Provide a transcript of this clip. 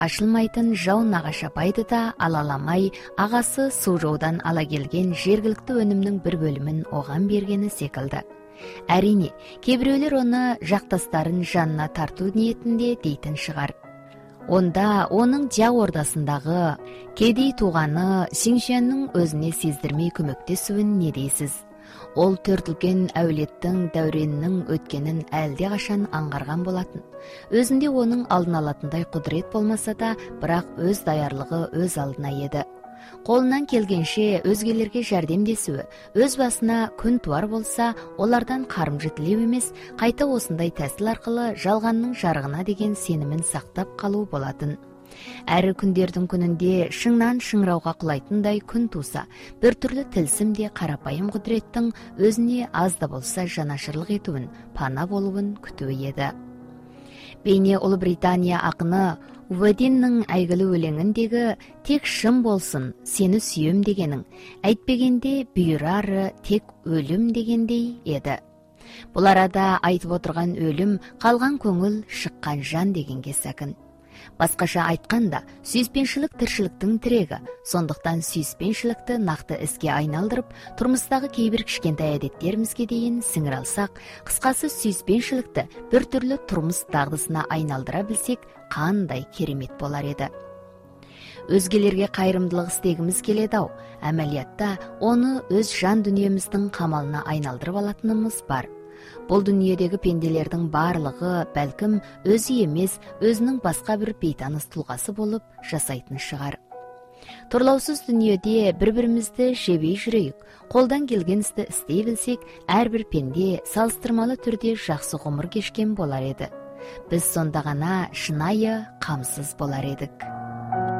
ашылмайтын жау нағашы апайды да алаламай, ағасы су жаудан ала келген жергілікті өнімнің бір бөлімін оған бергені секілді. Әрине, кейбіреулер оны жақтастарын жанына тарту ниетінде дейтін шығар. Онда оның Дия ордасындағы кедей туғаны Синшеннің өзіне сездірмей көмектесуін не дейсіз? Ол төртілген әулеттің дәуренінің өткенін әлде қашан аңғарған болатын. Өзінде оның алдын алатындай құдірет болмаса да, бірақ өз даярлығы өз алдына еді. Қолынан келгенше өзгелерге жәрдемдесуі, өз басына күн туар болса, олардан қарымжы тілеу емес, қайта осындай тәсіл арқылы жалғанның жарығына деген сенімін сақтап қалу болатын. Әрі күндердің күнінде шыңнан шыңырауға құлайтындай күн туса, біртүрлі тылсым де қарапайым құдіреттің өзіне аз да болса жанашырлық етуін, пана болуын күтуі еді. Бейне Ұлыбритания ақыны Увединнің әйгілі өлеңіндегі «Тек шын болсын, сені сүйем» дегенің, әйтпегенде бұйырары тек өлім дегендей еді. Бұл арада айтып отырған өлім, қалған көңіл, шыққан жан дегенге сәкін. Басқаша айтқанда, сүйіспеншілік тіршіліктің тірегі, сондықтан сүйіспеншілікті нақты іске айналдырып, тұрмыстағы кейбір кішкентай әдеттерімізге дейін сіңір алсақ, қысқасы сүйіспеншілікті бір түрлі тұрмыс дағдысына айналдыра білсек, қандай керемет болар еді. Өзгелерге қайырымдылық істегіміз келеді-ау, әмәлиятта оны өз жан дүниеміздің қамалына айналдырып алатынымыз бар. Бұл дүниедегі пенделердің барлығы бәлкім өзі емес, өзінің басқа бір бейтаныс тұлғасы болып жасайтын шығар. Тұрлаусыз дүниеде бір-бірімізді жебей жүрейік, қолдан келген істі істей білсек, әрбір пенде салыстырмалы түрде жақсы ғұмыр кешкен болар еді. Біз сонда ғана шынайы, қамсыз болар едік.